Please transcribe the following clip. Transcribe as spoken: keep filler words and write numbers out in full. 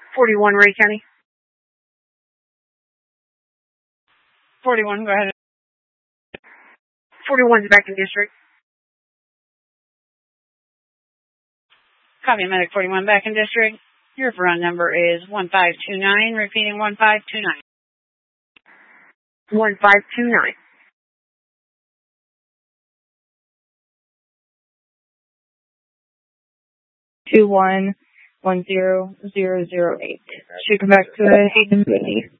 forty-one, Ray County. forty-one, go ahead. forty-one's back in district. Copy, medic forty-one back in district. Your run number is one five two nine, repeating one five two nine. one five two nine. two one one zero zero zero eight. Should come back to the Hayden Mooney.